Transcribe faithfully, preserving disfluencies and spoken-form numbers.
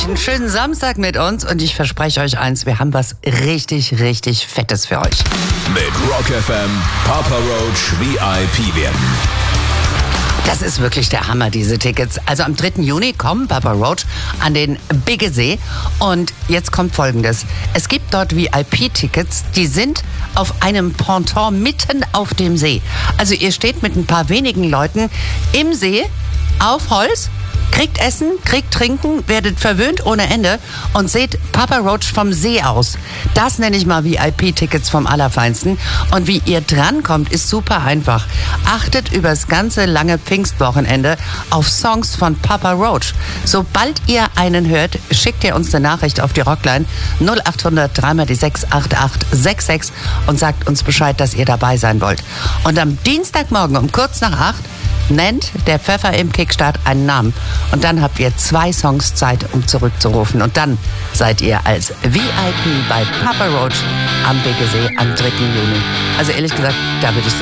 euch einen schönen Samstag mit uns und ich verspreche euch eins, wir haben was richtig, richtig Fettes für euch. Mit Rock F M Papa Roach V I P werden. Das ist wirklich der Hammer, diese Tickets. Also am dritten Juni kommen Papa Roach an den Biggesee. Und jetzt kommt Folgendes. Es gibt dort V I P-Tickets, die sind auf einem Ponton mitten auf dem See. Also ihr steht mit ein paar wenigen Leuten im See auf Holz, kriegt Essen, kriegt Trinken, werdet verwöhnt ohne Ende und seht Papa Roach vom See aus. Das nenne ich mal V I P-Tickets vom Allerfeinsten. Und wie ihr drankommt, ist super einfach. Achtet übers ganze lange Pfingstwochenende auf Songs von Papa Roach. Sobald ihr einen hört, schickt ihr uns eine Nachricht auf die Rockline null acht hundert drei mal die sechs acht acht sechs sechs und sagt uns Bescheid, dass ihr dabei sein wollt. Und am Dienstagmorgen um kurz nach acht nennt der Pfeffer im Kickstart einen Namen. Und dann habt ihr zwei Songs Zeit, um zurückzurufen. Und dann seid ihr als V I P bei Papa Roach am Biggesee am dritten Juni. Also ehrlich gesagt, da würde ich